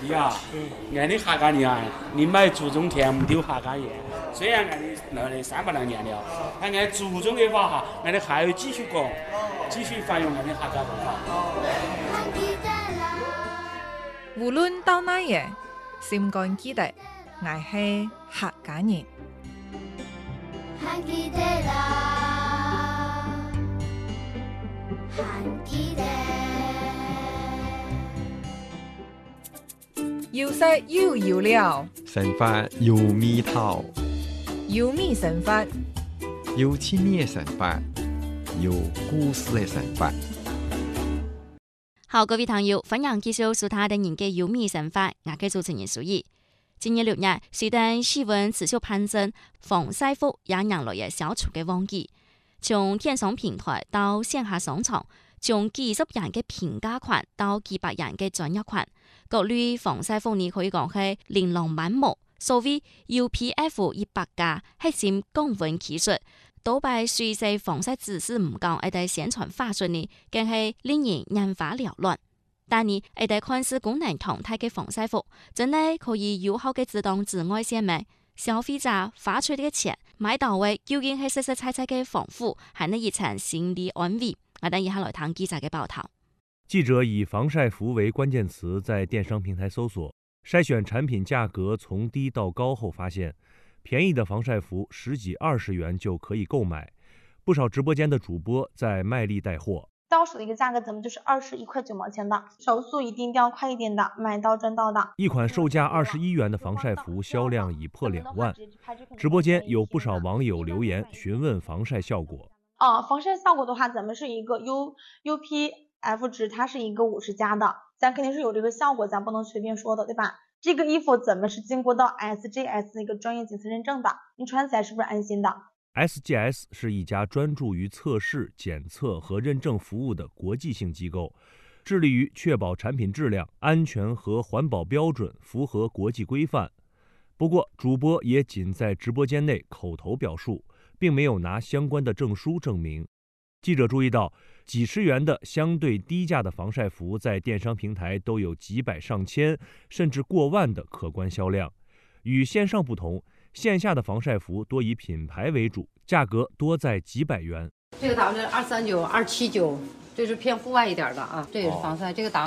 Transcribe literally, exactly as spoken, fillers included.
弟啊，俺的哈嘎尼啊，你买注重天目丢哈嘎叶。虽然俺的那的三百来年了，但俺注重的话哈，俺的还要继续搞，继续发扬俺的哈嘎文化。 無論到哪嘢，心肝記得，我係客家人。有色又有料， 神法有味道， 有味神法， 有趣味的神法，有故事的神法。 好，各位朋友，歡迎繼續收睇的人嘅有味神法，我嘅主持人蘇怡。今年六日，隨着氣溫持續攀升，防曬服也迎來嘅消除嘅旺季。從電商平台到線下商場，從幾十元嘅平價款到幾百元嘅專業款，各類防曬服你可以講係琳琅滿目。所謂 U P F 一百加核心降溫技術，倒擺水洗防曬知識唔講，一啲宣傳法術呢，更係令人眼花繚亂。但係一啲看似功能強大嘅防曬服，真係可以有效嘅自動紫外線咩？消費者花出啲錢買到嘅究竟係實實在在嘅防護，係呢一層心理安慰。我等一下來聽記者嘅報道。 記者以防曬服為關鍵詞在電商平台搜索，篩選產品價格從低到高後，發現便宜的防曬服十幾二十元就可以購買。不少直播間的主播在賣力帶貨。 到手的一個價格怎麼就是二十一塊九毛錢的，手速一定要快一點的，買到賺到的。 一款售價二十一元的防曬服銷量已破兩萬，直播間有不少網友留言詢問防曬效果。 啊，防曬效果的話，咱們是一個 U U P F 值，它是一個五十加的，咱肯定是有這個效果，咱不能隨便說的，對吧？這個衣服咱們是經過到 S G S 一個專業檢測認證的，你穿起來是不是安心的 ？S G S 是一家專注於測試、檢測和認證服務的國際性機構，致力於確保產品質量、安全和環保標準符合國際規範。不過，主播也僅在直播間內口頭表述，並沒有拿相關的證書證明。記者注意到，幾十元的相對低價的防曬服在電商平台都有幾百上千，甚至過萬的可觀銷量。與線上不同，線下的防曬服多以品牌為主，價格多在幾百元。 這個打完二三九、二七九，這是偏戶外一點的啊，這也是防曬。這個打完